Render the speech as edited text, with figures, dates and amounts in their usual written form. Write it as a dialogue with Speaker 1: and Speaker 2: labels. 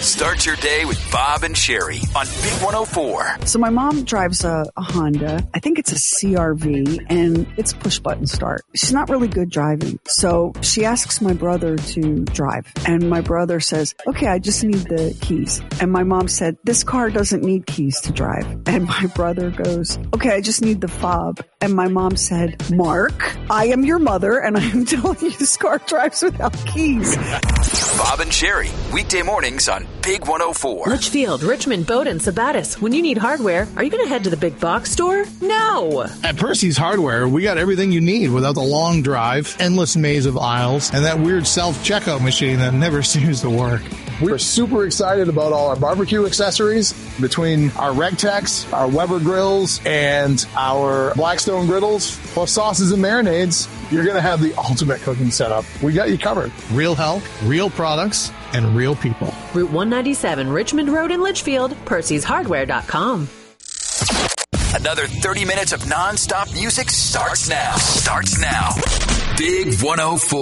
Speaker 1: Start your day with Bob and Sherry on Big 104.
Speaker 2: So my mom drives a Honda. I think it's a CRV, and it's push-button start. She's not really good driving. So she asks my brother to drive. And my brother says, okay, I just need the keys. And my mom said, this car doesn't need keys to drive. And my brother goes, okay, I just need the fob. And my mom said, Mark, I am your mother, and I am telling you this car drives without keys.
Speaker 1: Bob and Sherry, weekday mornings on Big 104.
Speaker 3: Litchfield, Richmond, Bowdoin, Sabattis. When you need hardware, are you going to head to the big box store? No!
Speaker 4: At Percy's Hardware, we got everything you need without the long drive, endless maze of aisles, and that weird self-checkout machine that never seems to work.
Speaker 5: We're super excited about all our barbecue accessories. Between our RegTex, our Weber grills, and our Blackstone griddles, plus sauces and marinades, you're going to have the ultimate cooking setup. We got you covered.
Speaker 4: Real help, real products, and real people.
Speaker 3: Route 197, Richmond Road in Litchfield, Percy'sHardware.com.
Speaker 1: Another 30 minutes of nonstop music starts now. Big 104.